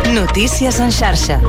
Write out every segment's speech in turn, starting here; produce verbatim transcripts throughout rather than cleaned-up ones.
Notícies en xarxa.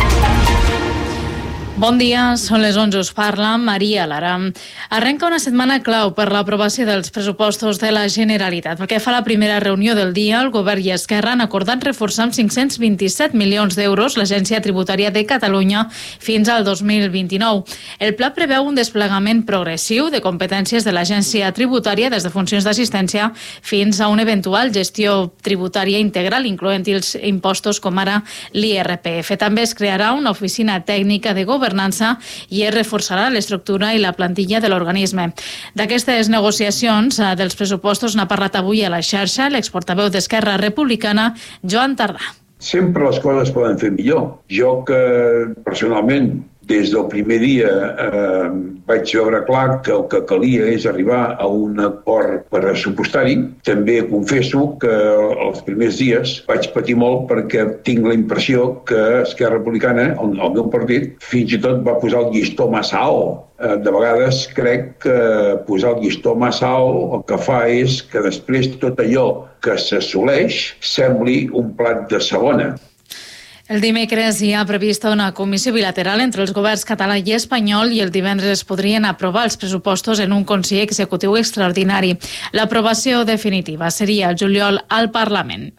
Bon dia, són les onze, us parla Maria Lara. Arrenca una setmana clau per l'aprovació dels pressupostos de la Generalitat. Pel que fa a la primera reunió del dia, el Govern i Esquerra han acordat reforçar amb cinc-cents vint-i-set milions d'euros l'Agència Tributària de Catalunya fins al dos mil vint-i-nou. El pla preveu un desplegament progressiu de competències de l'Agència Tributària des de funcions d'assistència fins a una eventual gestió tributària integral, incloent-hi els impostos com ara l'I R P F. També es crearà una oficina tècnica de govern i es reforçarà l'estructura i la plantilla de l'organisme. D'aquestes negociacions dels pressupostos n'ha parlat avui a la xarxa l'exportaveu d'Esquerra Republicana, Joan Tardà. Sempre les coses poden fer millor. Jo que personalment des del primer dia eh, vaig veure clar que el que calia és arribar a un acord pressupostari. També confesso que els primers dies vaig patir molt perquè tinc la impressió que Esquerra Republicana, el, el meu partit, fins i tot va posar el llistó massa alt. Eh, de vegades crec que posar el llistó massa alt el que fa és que després tot allò que s'assoleix sembli un plat de segona. El dimecres hi ha prevista una comissió bilateral entre els governs català i espanyol i el divendres es podrien aprovar els pressupostos en un Consell Executiu extraordinari. L'aprovació definitiva seria el juliol al Parlament.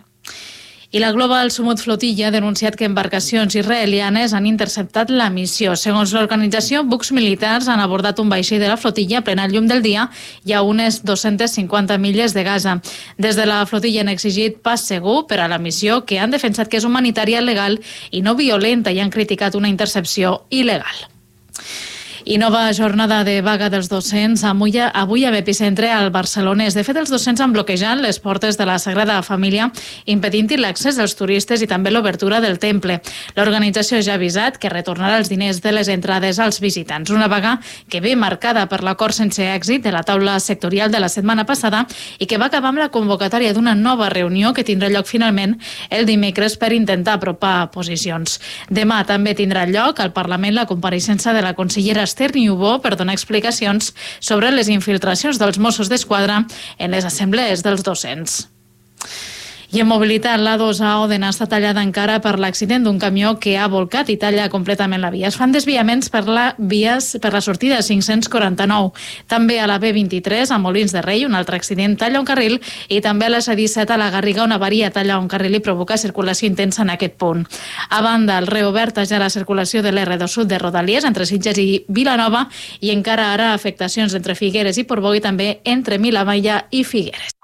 I la Global Sumut Flotilla ha denunciat que embarcacions israelianes han interceptat la missió. Segons l'organització, bucs militars han abordat un vaixell de la flotilla a plena llum del dia i a unes dues-centes cinquanta milles de Gaza. Des de la flotilla han exigit pas segur per a la missió, que han defensat que és humanitària, legal i no violenta, i han criticat una intercepció il·legal. I nova jornada de vaga dels docents avui a l'epicentre al Barcelonès. De fet, els docents han bloquejat les portes de la Sagrada Família, impedint-hi l'accés dels turistes i també l'obertura del temple. L'organització ja ha avisat que retornarà els diners de les entrades als visitants. Una vaga que ve marcada per l'acord sense èxit de la taula sectorial de la setmana passada i que va acabar amb la convocatòria d'una nova reunió que tindrà lloc finalment el dimecres per intentar apropar posicions. Demà també tindrà lloc al Parlament la compareixença de la consellera Esther Niubó per donar explicacions sobre les infiltracions dels Mossos d'Esquadra en les assemblees dels docents. I en mobilitat, l'A dos a Òdena està tallada encara per l'accident d'un camió que ha volcat i talla completament la via. Es fan desviaments per la, vies, per la sortida cinc-cents quaranta-nou. També a la B vint-i-tres, a Molins de Rei, un altre accident talla un carril, i també a la C disset, a la Garriga, una avaria talla un carril i provoca circulació intensa en aquest punt. A banda, el reoberta ja la circulació de l'R dos Sud de Rodalies entre Sitges i Vilanova, i encara ara afectacions entre Figueres i Portbou i també entre Vilamalla i Figueres.